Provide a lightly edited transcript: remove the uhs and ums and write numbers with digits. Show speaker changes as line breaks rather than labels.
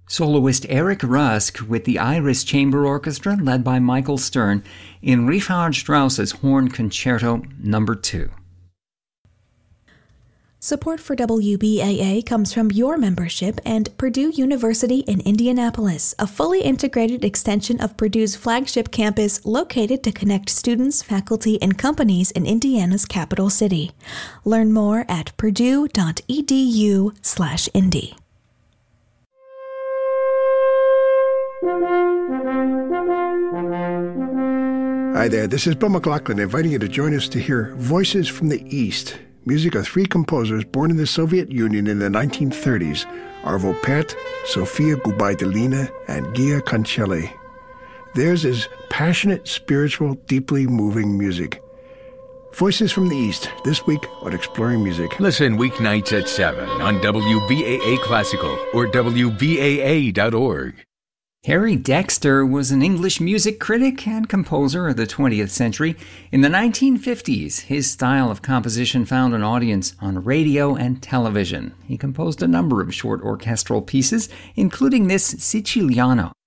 Soloist Eric Rusk with the Iris Chamber Orchestra, led by Michael Stern, in Richard Strauss's Horn Concerto No. 2.
Support for WBAA comes from your membership and Purdue University in Indianapolis, a fully integrated extension of Purdue's flagship campus located to connect students, faculty, and companies in Indiana's capital city. Learn more at purdue.edu/indy.
Hi there, this is Bill McLaughlin inviting you to join us to hear Voices from the East, music of three composers born in the Soviet Union in the 1930s, Arvo Pärt, Sofia Gubaidulina, and Gia Cancelli. Theirs is passionate, spiritual, deeply moving music. Voices from the East, this week on Exploring Music.
Listen weeknights at 7 on WBAA Classical or WBAA.org.
Harry Dexter was an English music critic and composer of the 20th century. In the 1950s, his style of composition found an audience on radio and television. He composed a number of short orchestral pieces, including this Siciliano.